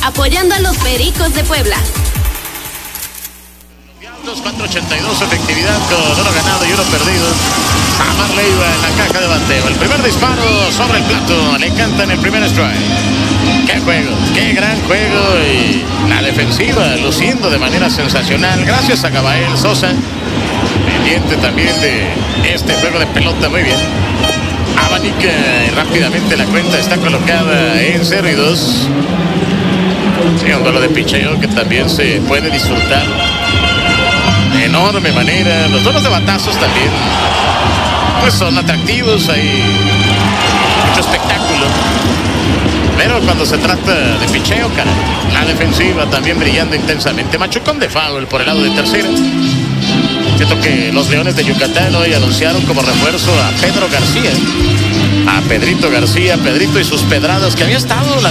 apoyando a los Pericos de Puebla. 482 efectividad con 1 ganado y 1 perdido. Samar Leiva en la caja de bateo. El primer disparo sobre el plato. Le canta en el primer strike. Qué juego, qué gran juego. Y la defensiva luciendo de manera sensacional. Gracias a Gabael Sosa. Pendiente también de este juego de pelota. Muy bien. Abanica y rápidamente la cuenta está colocada en 0-2. Sí, un duelo de picheo que también se puede disfrutar de enorme manera. Los duelos de batazos también pues son atractivos, hay mucho espectáculo, pero cuando se trata de picheo, caray, la defensiva también brillando intensamente. Machucón de foul por el lado de tercera. Siento que los Leones de Yucatán hoy anunciaron como refuerzo a Pedro García, a Pedrito García, Pedrito y sus pedradas, que había estado